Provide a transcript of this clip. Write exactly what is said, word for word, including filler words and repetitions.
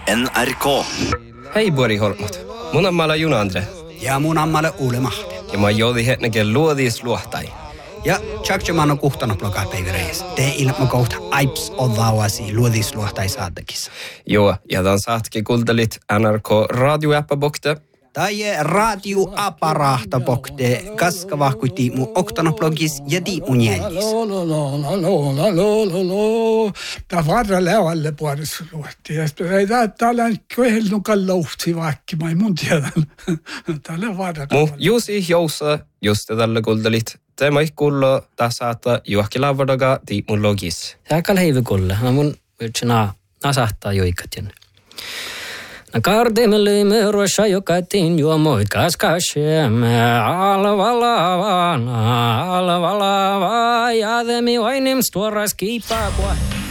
N R K. Hei Bori Holmat. Mun on Mala Juna Andre. Ja mun on Mala Uule Mahti. Ja mä joudin hetken luodis luohtai. Ja tjakjaman on kuhtana blogaa päivireis. Te ilma kohta aips odauasi luodis luohtai saattakissa. Joo, ja tämän saatkin kuuntelit N R K radioäppäbokte. Tai radioaparahta bokte, kaska vahkuiti mun oktanablogis ja di mun jällis. Tämä varra levalle puolessa luotti. Ja ei täällä kohdellunkaan louhti vaikka, mä ei mun tiedä. Täällä varra. Mu juusi jousa, just tällä kuuntelit. Tämä ei kuulua tässä saattaa juokki lavadaga di mun logis. Jääkäl heivi kuulle. Mä mun yrtsinä nasahtaa joikat jänne. Na kardemme löimme ruossa jokatin juomoit kaskasemme alvalavana alvalava ja demi vainim stuoras kiipaa.